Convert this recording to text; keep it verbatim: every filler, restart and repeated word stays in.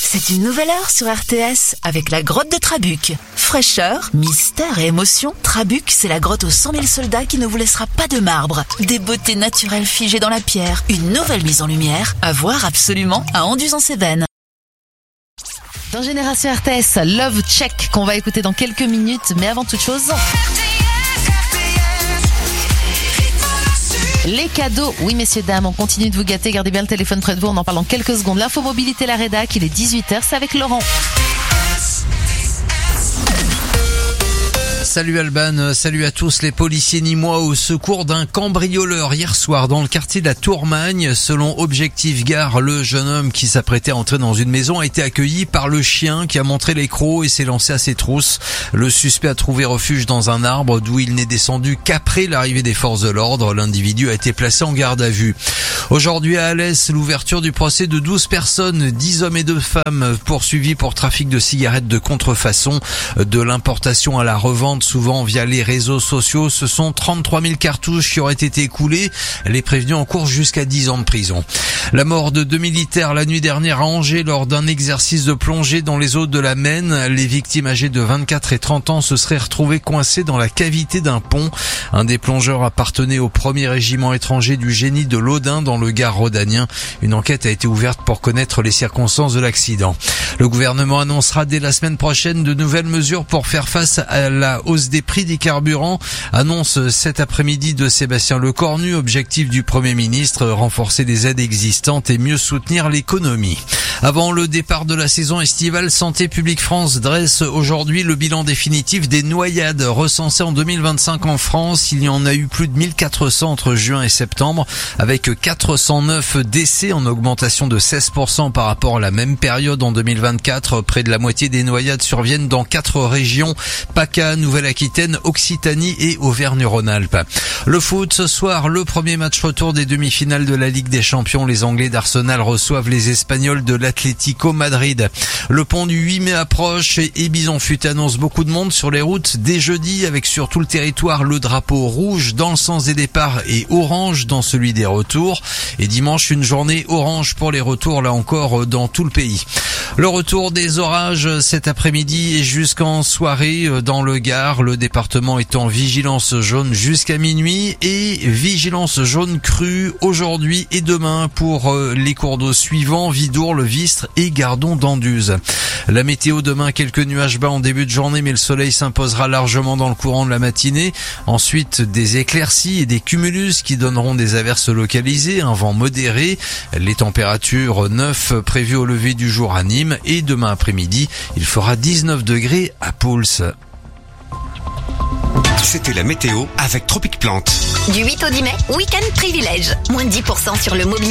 C'est une nouvelle heure sur R T S avec la grotte de Trabuc. Fraîcheur, mystère et émotion, Trabuc, c'est la grotte aux cent mille soldats qui ne vous laissera pas de marbre. Des beautés naturelles figées dans la pierre, une nouvelle mise en lumière, à voir absolument à Anduze-en-Cévennes. Dans Génération R T S, Love Check qu'on va écouter dans quelques minutes, mais avant toute chose... Les cadeaux, oui messieurs dames, on continue de vous gâter, gardez bien le téléphone près de vous, on en parle en quelques secondes. L'info mobilité, la rédac, il est dix-huit heures, c'est avec Laurent. Salut Alban, salut à tous. Les policiers nîmois au secours d'un cambrioleur hier soir dans le quartier de la Tourmagne. Selon Objectif Gare, le jeune homme qui s'apprêtait à entrer dans une maison a été accueilli par le chien qui a montré les crocs et s'est lancé à ses trousses. Le suspect a trouvé refuge dans un arbre d'où il n'est descendu qu'après l'arrivée des forces de l'ordre. L'individu a été placé en garde à vue. Aujourd'hui à Alès, l'ouverture du procès de douze personnes, dix hommes et deux femmes poursuivis pour trafic de cigarettes de contrefaçon, de l'importation à la revente souvent via les réseaux sociaux. Ce sont trente-trois mille cartouches qui auraient été écoulées. Les prévenus encourent jusqu'à dix ans de prison. La mort de deux militaires la nuit dernière à Angers lors d'un exercice de plongée dans les eaux de la Maine. Les victimes âgées de vingt-quatre et trente ans se seraient retrouvées coincées dans la cavité d'un pont. Un des plongeurs appartenait au premier régiment étranger du génie de l'Audin dans le Gard rhodanien. Une enquête a été ouverte pour connaître les circonstances de l'accident. Le gouvernement annoncera dès la semaine prochaine de nouvelles mesures pour faire face à la hausse des prix des carburants. Annonce cet après-midi de Sébastien Lecornu. Objectif du Premier ministre, renforcer les aides existantes et mieux soutenir l'économie. Avant le départ de la saison estivale, Santé publique France dresse aujourd'hui le bilan définitif des noyades recensées en deux mille vingt-cinq en France. Il y en a eu plus de mille quatre cents entre juin et septembre, avec quatre cent neuf décès en augmentation de seize pour cent par rapport à la même période en deux mille vingt-quatre. Près de la moitié des noyades surviennent dans quatre régions: PACA, Nouvelle-Aquitaine, Occitanie et Auvergne-Rhône-Alpes. Le foot, ce soir, le premier match retour des demi-finales de la Ligue des Champions. Les Anglais d'Arsenal reçoivent les Espagnols de l'Atlético Madrid. Le pont du huit mai approche et Bison Fut annonce beaucoup de monde sur les routes dès jeudi, avec sur tout le territoire le drapeau rouge dans le sens des départs et orange dans celui des retours. Et dimanche, une journée orange pour les retours, là encore, dans tout le pays. Le retour des orages cet après-midi et jusqu'en soirée dans le Gard. Le département est en vigilance jaune jusqu'à minuit et vigilance jaune crue aujourd'hui et demain pour les cours d'eau suivants: Vidourle, Vistre et Gardon d'Anduze. La météo demain, quelques nuages bas en début de journée, mais le soleil s'imposera largement dans le courant de la matinée. Ensuite, des éclaircies et des cumulus qui donneront des averses localisées, un vent modéré. Les températures neuf prévues au lever du jour à Nîmes et demain après-midi, il fera dix-neuf degrés à Pouls. C'était la météo avec Tropic Plante. Du huit au dix mai, week-end privilège. Moins de dix pour cent sur le mobilier.